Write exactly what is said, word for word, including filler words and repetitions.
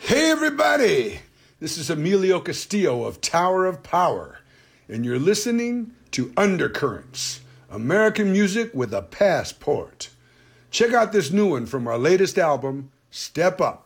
Hey everybody, this is Emilio Castillo of Tower of Power, and you're listening to Undercurrents, American music with a passport. Check out this new one from our latest album, Step Up.